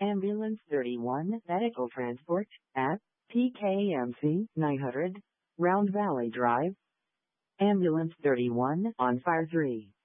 Ambulance 31 Medical Transport at PKMC 900 Round Valley Drive. Ambulance 31 on Fire 3.